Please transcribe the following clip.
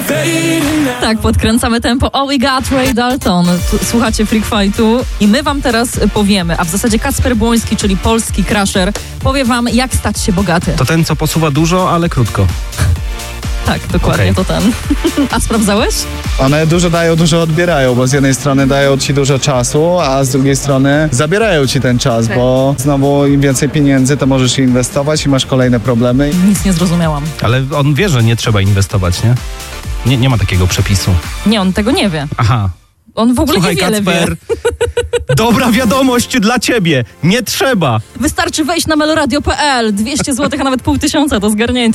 Tak, podkręcamy tempo. Oh, we got Ray Dalton. Słuchacie Freak Fightu i my wam teraz powiemy, a w zasadzie Kacper Błoński, czyli polski crusher, powie wam, jak stać się bogaty. To ten, co posuwa dużo, ale krótko. Tak, dokładnie, to ten. A sprawdzałeś? One dużo dają, dużo odbierają, bo z jednej strony dają ci dużo czasu, a z drugiej strony zabierają ci ten czas, bo znowu im więcej pieniędzy, to możesz inwestować i masz kolejne problemy. Nic nie zrozumiałam. Ale on wie, że nie trzeba inwestować, nie? Nie ma takiego przepisu. Nie, on tego nie wie. Aha. On w ogóle Słuchaj, niewiele Kacper, wie. dobra wiadomość dla ciebie. Nie trzeba. Wystarczy wejść na meloradio.pl. 200 zł, a nawet 500 to zgarnięcie.